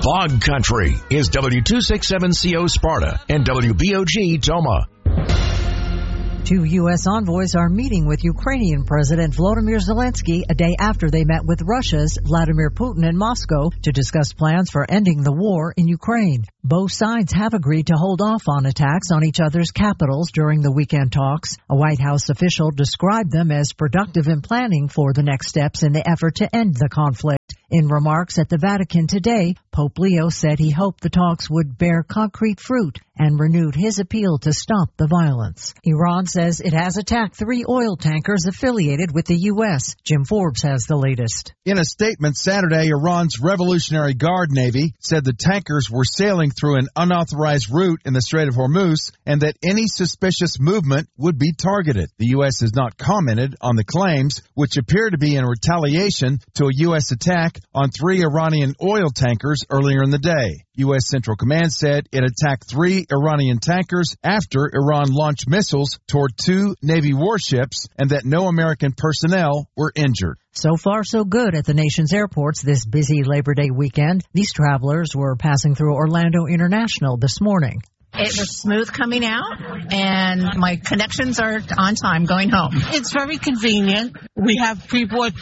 Fog Country is W267CO Sparta and WBOG Toma. 2 U.S. envoys are meeting with Ukrainian President Volodymyr Zelensky a day after they met with Russia's Vladimir Putin in Moscow to discuss plans for ending the war in Ukraine. Both sides have agreed to hold off on attacks on each other's capitals during the weekend talks. A White House official described them as productive in planning for the next steps in the effort to end the conflict. In remarks at the Vatican today, Pope Leo said he hoped the talks would bear concrete fruit and renewed his appeal to stop the violence. Iran says it has attacked 3 oil tankers affiliated with the U.S. Jim Forbes has the latest. In a statement Saturday, Iran's Revolutionary Guard Navy said the tankers were sailing through an unauthorized route in the Strait of Hormuz and that any suspicious movement would be targeted. The U.S. has not commented on the claims, which appear to be in retaliation to a U.S. attack on 3 Iranian oil tankers earlier in the day. U.S. Central Command said it attacked 3 Iranian tankers after Iran launched missiles toward 2 Navy warships and that no American personnel were injured. So far, so good at the nation's airports this busy Labor Day weekend. These travelers were passing through Orlando International this morning. It was smooth coming out, and my connections are on time going home. It's very convenient. We have pre-board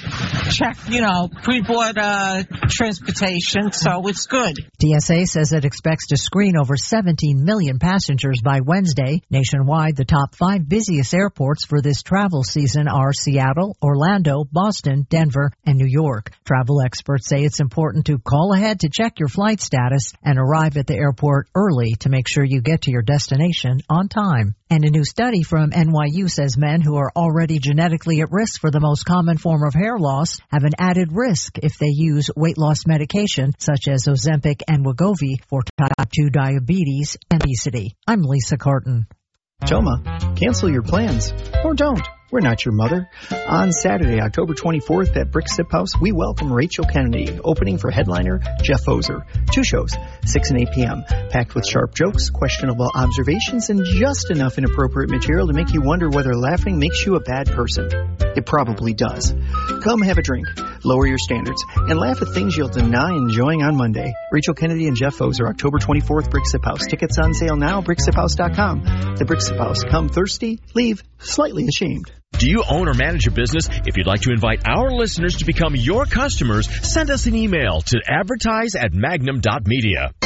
transportation, so it's good. TSA says it expects to screen over 17 million passengers by Wednesday. Nationwide, the top 5 busiest airports for this travel season are Seattle, Orlando, Boston, Denver, and New York. Travel experts say it's important to call ahead to check your flight status and arrive at the airport early to make sure you get to your destination on time. And a new study from NYU says men who are already genetically at risk for the most common form of hair loss have an added risk if they use weight loss medication such as Ozempic and Wegovy for type 2 diabetes and obesity. I'm Lisa Carton. Toma, cancel your plans. Or don't. We're not your mother. On Saturday, October 24th at Brick Sip House, we welcome Rachel Kennedy, opening for headliner Jeff Ozer. 2 shows, 6 and 8 p.m., packed with sharp jokes, questionable observations, and just enough inappropriate material to make you wonder whether laughing makes you a bad person. It probably does. Come have a drink, lower your standards, and laugh at things you'll deny enjoying on Monday. Rachel Kennedy and Jeff Ozer, October 24th, Brick Sip House. Tickets on sale now, bricksiphouse.com. The Brick Sip House. Come thirsty, leave slightly ashamed. Do you own or manage a business? If you'd like to invite our listeners to become your customers, send us an email to advertise@magnum.media.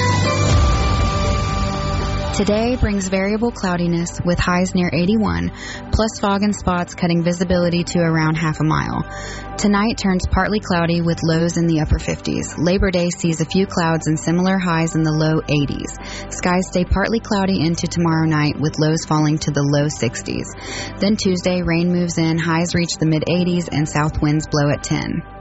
Today brings variable cloudiness with highs near 81, plus fog and spots cutting visibility to around half a mile. Tonight turns partly cloudy with lows in the upper 50s. Labor Day sees a few clouds and similar highs in the low 80s. Skies stay partly cloudy into tomorrow night with lows falling to the low 60s. Then Tuesday, rain moves in, highs reach the mid 80s, and south winds blow at 10.